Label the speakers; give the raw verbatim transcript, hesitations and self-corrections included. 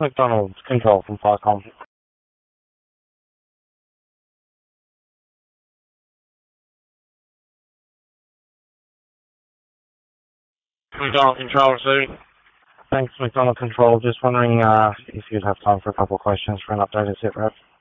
Speaker 1: McDonald's Control from Firecom. McDonald Control receiving. Thanks, McDonald Control. Just wondering uh, if you'd have time for a couple of questions for an updated sit rep.